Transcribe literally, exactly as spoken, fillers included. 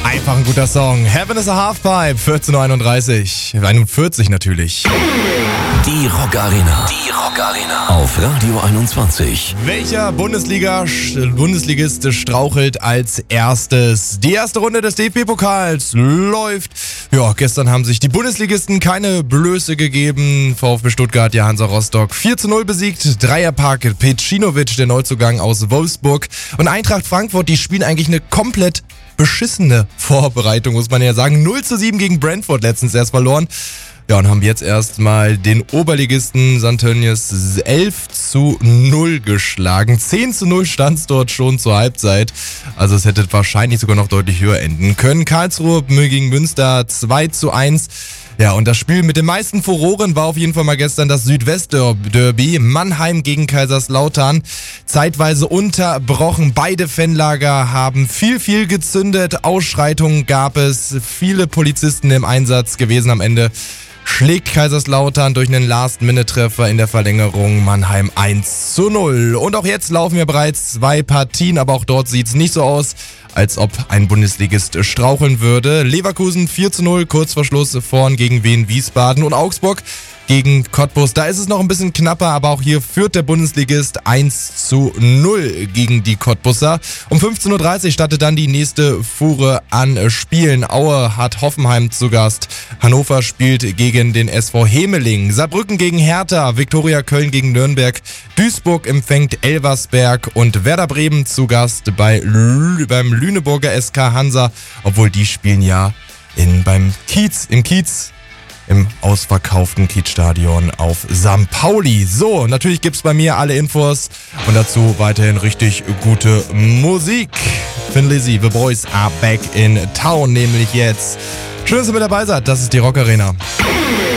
Einfach ein guter Song. Heaven is a Halfpipe, vierzehn Uhr einunddreißig. einundvierzig natürlich. Die Rock Arena. Die Rock Arena. Auf Radio einundzwanzig. Welcher Bundesliga, Bundesligist strauchelt als erstes? Die erste Runde des D F B-Pokals läuft. Ja, gestern haben sich die Bundesligisten keine Blöße gegeben. VfB Stuttgart, ja Hansa Rostock vier zu null besiegt. Dreierpack, Pecinovic, der Neuzugang aus Wolfsburg. Und Eintracht Frankfurt, die spielen eigentlich eine komplett beschissene Vorbereitung, muss man ja sagen. null zu sieben gegen Brentford letztens erst verloren. Ja, und haben jetzt erstmal den Oberligisten Sankt Tönnies elf zu null geschlagen. zehn zu null stand es dort schon zur Halbzeit. Also es hätte wahrscheinlich sogar noch deutlich höher enden können. Karlsruhe gegen Münster zwei zu eins. Ja, und das Spiel mit den meisten Furoren war auf jeden Fall mal gestern das Südwest-Derby. Mannheim gegen Kaiserslautern. Zeitweise unterbrochen. Beide Fanlager haben viel, viel gezündet. Ausschreitungen gab es. Viele Polizisten im Einsatz gewesen am Ende. Schlägt Kaiserslautern durch einen Last-Minute-Treffer in der Verlängerung Mannheim eins zu null. Und auch jetzt laufen wir bereits zwei Partien, aber auch dort sieht es nicht so aus, als ob ein Bundesligist straucheln würde. Leverkusen vier zu null, kurz vor Schluss vorn gegen Wien Wiesbaden und Augsburg gegen Cottbus. Da ist es noch ein bisschen knapper, aber auch hier führt der Bundesligist eins zu null gegen die Cottbusser. Um fünfzehn Uhr dreißig startet dann die nächste Fuhre an Spielen. Aue hat Hoffenheim zu Gast. Hannover spielt gegen den S V Hemeling. Saarbrücken gegen Hertha. Viktoria Köln gegen Nürnberg. Duisburg empfängt Elversberg und Werder Bremen zu Gast bei Lü- beim Lüneburger S K Hansa. Obwohl die spielen ja in, beim Kiez, im Kiez. Im ausverkauften Kiezstadion auf Sankt Pauli. So, natürlich gibt's bei mir alle Infos und dazu weiterhin richtig gute Musik. Thin Lizzy, The Boys are back in town, nämlich jetzt. Schön, dass ihr mit dabei seid, das ist die Rock Arena.